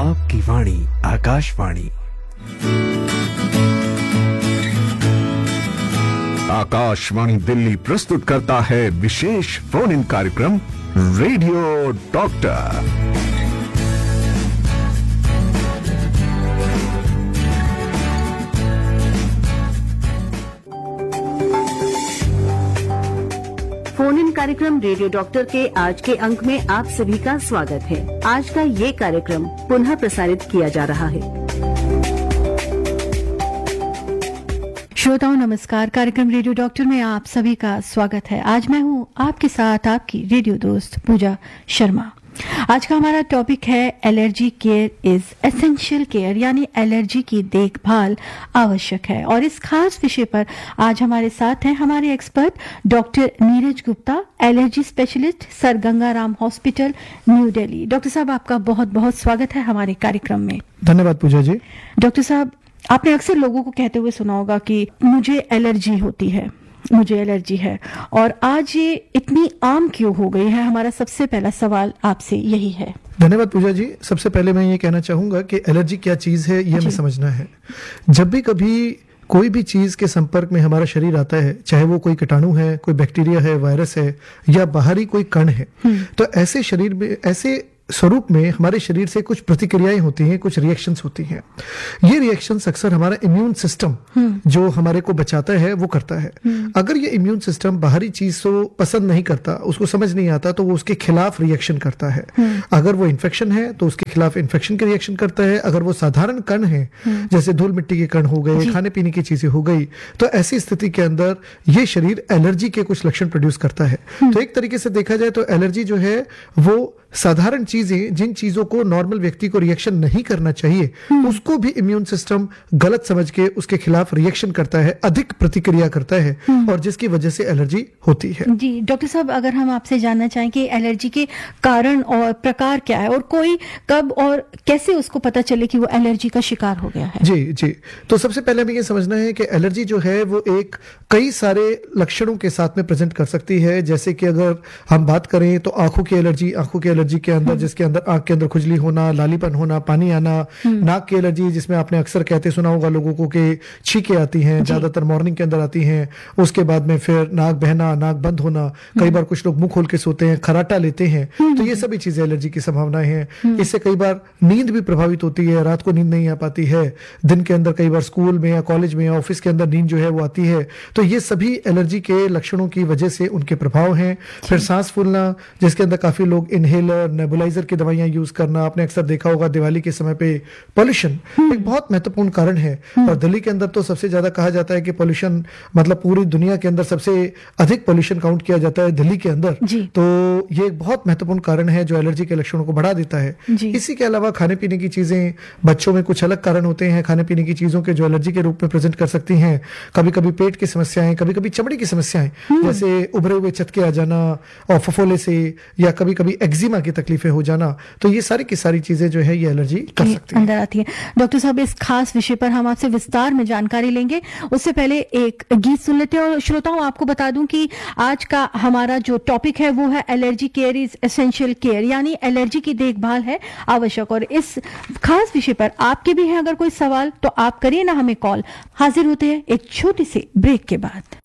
आपकी वाणी आकाशवाणी। आकाशवाणी दिल्ली प्रस्तुत करता है विशेष फोन इन कार्यक्रम रेडियो डॉक्टर। फोन इन कार्यक्रम रेडियो डॉक्टर के आज के अंक में आप सभी का स्वागत है। आज का ये कार्यक्रम पुनः प्रसारित किया जा रहा है। श्रोताओं नमस्कार, कार्यक्रम रेडियो डॉक्टर में आप सभी का स्वागत है। आज मैं हूं आपके साथ आपकी रेडियो दोस्त पूजा शर्मा। आज का हमारा टॉपिक है allergy care is essential care, यानी एलर्जी की देखभाल आवश्यक है। और इस खास विषय पर आज हमारे साथ हैं हमारे expert doctor Neeraj Gupta, allergy specialist, sir Gangaram hospital, new Delhi. Doctor साहब, आपका बहुत बहुत स्वागत है हमारे कार्यक्रम में। धन्यवाद पूजा जी। डॉक्टर साहब, आपने अक्सर लोगों को कहते हुए सुना होगा कि मुझे एलर्जी होती है, मुझे एलर्जी है, और आज ये इतनी आम क्यों हो गई है? हमारा सबसे पहला सवाल आपसे यही है। धन्यवाद पूजा जी। सबसे पहले मैं ये कहना चाहूंगा कि एलर्जी क्या चीज है ये हमें समझना है। जब भी कभी कोई भी चीज के संपर्क में हमारा शरीर आता है, चाहे वो कोई कीटाणु है, कोई बैक्टीरिया है, वायरस है, या बाहरी कोई कण है, तो ऐसे शरीर में, ऐसे स्वरूप में हमारे शरीर से कुछ प्रतिक्रियाएं होती हैं, कुछ रिएक्शंस होती हैं। ये रिएक्शंस अक्सर हमारा इम्यून सिस्टम जो हमारे को बचाता है वो करता है। अगर ये इम्यून सिस्टम बाहरी चीज को पसंद नहीं करता, उसको समझ नहीं आता, तो वो उसके खिलाफ रिएक्शन करता है। अगर वो इन्फेक्शन है तो उसके खिलाफ इन्फेक्शन की रिएक्शन करता है। अगर वो साधारण कण है, जैसे धूल मिट्टी के कण हो गए, खाने पीने की चीजें हो गई, तो ऐसी स्थिति के अंदर ये शरीर एलर्जी के कुछ लक्षण प्रोड्यूस करता है। तो एक तरीके से देखा जाए तो एलर्जी जो है वो साधारण चीजें, जिन चीजों को नॉर्मल व्यक्ति को रिएक्शन नहीं करना चाहिए, उसको भी इम्यून सिस्टम गलत समझ के उसके खिलाफ रिएक्शन करता है, अधिक प्रतिक्रिया करता है, और जिसकी वजह से एलर्जी होती है। जी डॉक्टर साहब, अगर हम आपसे जानना चाहें कि एलर्जी के कारण और प्रकार क्या है, और कोई कब और कैसे उसको पता चले कि वो एलर्जी का शिकार हो गया है? जी, तो सबसे पहले हमें ये समझना है कि एलर्जी जो है वो एक कई सारे लक्षणों के साथ में प्रेजेंट कर सकती है। जैसे कि अगर हम बात करें तो आंखों की एलर्जी के अंदर, जिसके अंदर आंख के अंदर खुजली होना, लालीपन होना, पानी आना। नाक की एलर्जी, जिसमें आपने अक्सर कहते सुना होगा लोगों को कि छींकें आती हैं, ज्यादातर मॉर्निंग के अंदर आती हैं। उसके बाद में फिर नाक बहना, नाक बंद होना, कई बार कुछ लोग मुंह खोल के सोते हैं, खराटा लेते हैं, तो ये सभी चीजें एलर्जी की संभावनाएं हैं। इससे कई बार नींद भी प्रभावित होती है, रात को नींद नहीं आ पाती है। दिन के अंदर कई बार स्कूल में या कॉलेज में या ऑफिस के अंदर नींद जो है वो आती है। तो ये सभी एलर्जी के लक्षणों की वजह से उनके प्रभाव हैं। फिर सांस फूलना, जिसके अंदर काफी लोग इनहेलर, नेबुलाइजर की दवाइयां यूज करना। आपने अक्सर देखा होगा दिवाली के समय पे पॉल्यूशन एक बहुत महत्वपूर्ण कारण है, और दिल्ली के अंदर तो सबसे ज्यादा कहा जाता है कि पॉल्यूशन, मतलब पूरी दुनिया के अंदर सबसे अधिक पॉल्यूशन काउंट किया जाता है दिल्ली के अंदर। तो ये एक बहुत महत्वपूर्ण कारण है जो एलर्जी के लक्षणों को बढ़ा देता है। इसी के अलावा खाने पीने की चीजें, बच्चों में कुछ अलग कारण होते हैं खाने पीने की चीजों के जो एलर्जी के रूप में प्रेजेंट कर सकती हैं। कभी कभी पेट की समस्याएं, कभी कभी चमड़ी की समस्याएं, जैसे उभरे हुए चटके आ जाना और फफोले से, या कभी कभी एक्जिमा की तकलीफें हो जाना। तो ये सारी की सारी चीजें जो है ये एलर्जी कर सकती है, अंदर आती है। डॉक्टर साहब, इस खास विषय पर हम आपसे विस्तार में जानकारी लेंगे। उससे पहले एक गीत सुन लेते हैं। और श्रोताओं, आपको बता दूं कि आज का हमारा जो टॉपिक है वो है allergy care is essential care, यानी एलर्जी की देखभाल है आवश्यक। और इस खास विषय पर आपके भी हैं अगर कोई सवाल, तो आप करिए ना हमें कॉल। हाजिर होते हैं एक छोटी सी ब्रेक के बाद।